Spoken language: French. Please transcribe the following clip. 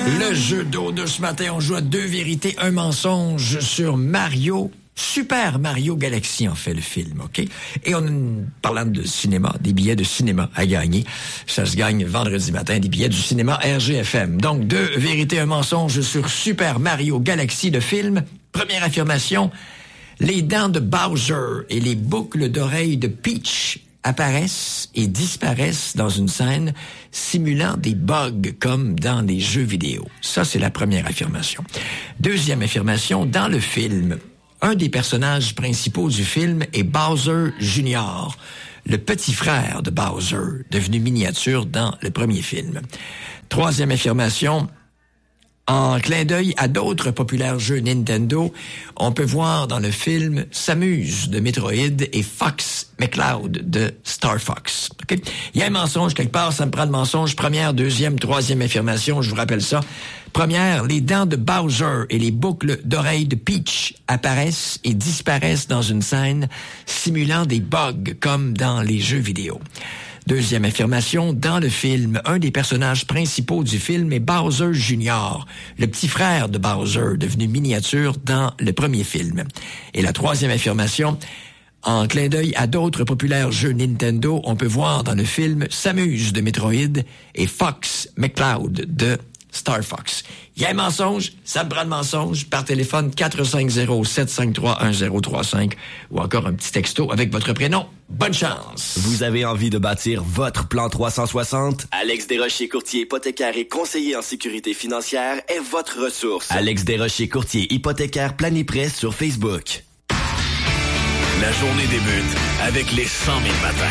Le jeu d'eau de ce matin, on joue à 2 vérités, 1 mensonge sur Mario. Super Mario Galaxy, en fait, le film, OK? Et parlant de cinéma, des billets de cinéma à gagner. Ça se gagne vendredi matin, des billets du cinéma RGFM. Donc, 2 vérités, 1 mensonge sur Super Mario Galaxy, le film. Première affirmation, les dents de Bowser et les boucles d'oreilles de Peach apparaissent et disparaissent dans une scène simulant des bugs comme dans les jeux vidéo. Ça, c'est la première affirmation. Deuxième affirmation, dans le film, un des personnages principaux du film est Bowser Jr., le petit frère de Bowser, devenu miniature dans le premier film. Troisième affirmation, en clin d'œil à d'autres populaires jeux Nintendo, on peut voir dans le film Samus de Metroid et Fox McCloud de Star Fox. Okay? Il y a un mensonge quelque part, ça me prend le mensonge. Première, deuxième, troisième affirmation, je vous rappelle ça. Première, les dents de Bowser et les boucles d'oreilles de Peach apparaissent et disparaissent dans une scène simulant des bugs comme dans les jeux vidéo. Deuxième affirmation, dans le film, un des personnages principaux du film est Bowser Jr., le petit frère de Bowser, devenu miniature dans le premier film. Et la troisième affirmation, en clin d'œil à d'autres populaires jeux Nintendo, on peut voir dans le film Samus de Metroid et Fox McCloud de Star Fox. Il y a un mensonge, ça me prend le mensonge, par téléphone 450-753-1035 ou encore un petit texto avec votre prénom. Bonne chance! Vous avez envie de bâtir votre plan 360? Alex Desrochers, courtier hypothécaire et conseiller en sécurité financière est votre ressource. Alex Desrochers, courtier hypothécaire Planiprêt sur Facebook. La journée débute avec les 100 000 matins.